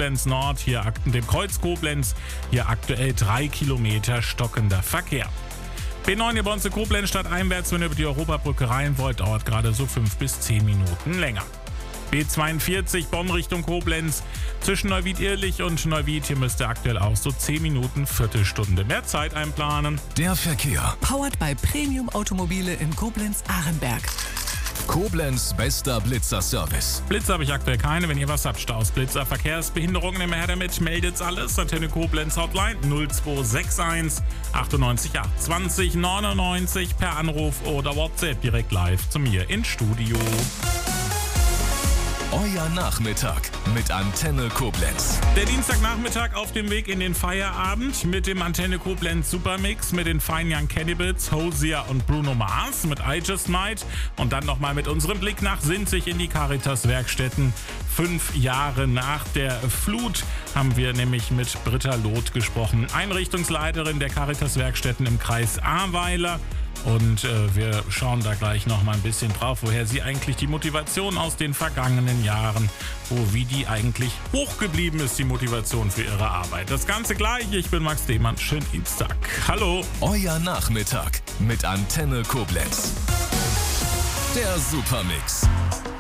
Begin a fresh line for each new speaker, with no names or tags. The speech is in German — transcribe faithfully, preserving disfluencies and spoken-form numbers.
Koblenz Nord, hier ak- dem Kreuz Koblenz, hier aktuell drei Kilometer stockender Verkehr. B neun hier bei uns in Koblenz stadteinwärts, wenn ihr über die Europabrücke rein wollt, dauert gerade so fünf bis zehn Minuten länger. B zweiundvierzig Bonn Richtung Koblenz, zwischen Neuwied-Irlich und Neuwied, hier müsst ihr aktuell auch so zehn Minuten, Viertelstunde mehr Zeit einplanen.
Der Verkehr.
Powered by Premium Automobile in Koblenz-Ahrenberg.
Koblenz bester Blitzer-Service.
Blitzer habe ich aktuell keine. Wenn ihr was habt, Staus, Blitzer, Verkehrsbehinderungen, immer her damit, meldet's alles. Antenne Koblenz Hotline null zwei sechs eins achtundneunzig acht zwanzig neunundneunzig per Anruf oder WhatsApp direkt live zu mir ins Studio.
Euer Nachmittag mit Antenne Koblenz.
Der Dienstagnachmittag auf dem Weg in den Feierabend mit dem Antenne Koblenz Supermix mit den Fine Young Cannibals, Hosier und Bruno Mars mit I Just Might und dann nochmal mit unserem Blick nach Sinzig in die Caritas-Werkstätten. Fünf Jahre nach der Flut haben wir nämlich mit Britta Loth gesprochen, Einrichtungsleiterin der Caritas-Werkstätten im Kreis Ahrweiler. Und äh, wir schauen da gleich noch mal ein bisschen drauf, woher sie eigentlich die Motivation aus den vergangenen Jahren, wo wie die eigentlich hochgeblieben ist, die Motivation für ihre Arbeit. Das Ganze gleich. Ich bin Max Demann. Schönen Dienstag. Hallo.
Euer Nachmittag mit Antenne Koblenz. Der Supermix.